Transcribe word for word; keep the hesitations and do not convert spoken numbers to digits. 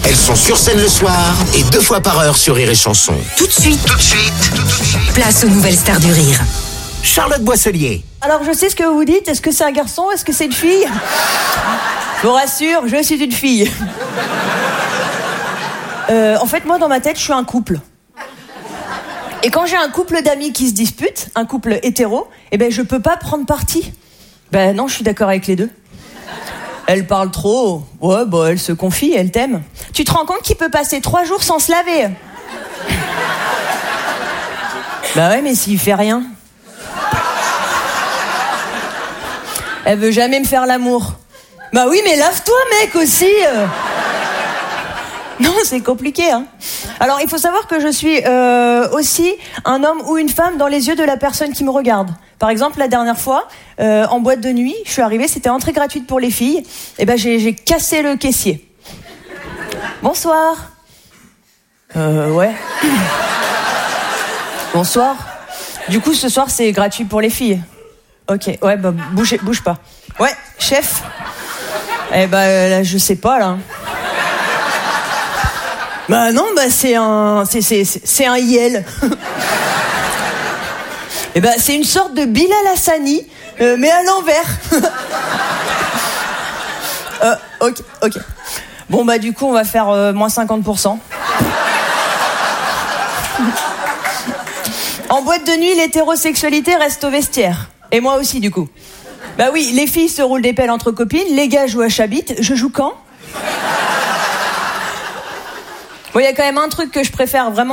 Elles sont sur scène le soir et deux fois par heure sur Rire et Chanson. Tout de suite, Tout de suite, tout de suite. place aux nouvelles stars du rire. Charlotte Boisselier. Alors je sais ce que vous vous dites, est-ce que c'est un garçon, est-ce que c'est une fille? Je vous rassure, je suis une fille. Euh, en fait, moi dans ma tête, je suis un couple. Et quand j'ai un couple d'amis qui se disputent, un couple hétéro, eh ben je peux pas prendre parti. Ben non, je suis d'accord avec les deux. Elle parle trop, ouais, bah elle se confie, elle t'aime. Tu te rends compte qu'il peut passer trois jours sans se laver? Bah ouais, mais s'il fait rien. Elle veut jamais me faire l'amour. Bah oui, mais lave-toi, mec, aussi. Non, c'est compliqué, hein. Alors, il faut savoir que je suis euh, aussi un homme ou une femme dans les yeux de la personne qui me regarde. Par exemple, la dernière fois, euh, en boîte de nuit, je suis arrivée, c'était entrée gratuite pour les filles. Et ben, j'ai, j'ai cassé le caissier. Bonsoir. Euh, ouais. Bonsoir. Du coup, ce soir, c'est gratuit pour les filles. Ok, ouais, bah, bouge, bouge pas. Ouais, chef. Eh ben, euh, là, je sais pas, là. Bah non, bah c'est un... C'est, c'est, c'est un I L. Eh ben, c'est une sorte de Bilal Hassani, euh, mais à l'envers. euh, ok, ok. Bon, bah du coup, on va faire euh, moins cinquante pour cent. En boîte de nuit, l'hétérosexualité reste au vestiaire. Et moi aussi, du coup. Bah oui, les filles se roulent des pelles entre copines, les gars jouent à Chabit. Je joue quand? Bon, il y a quand même un truc que je préfère vraiment.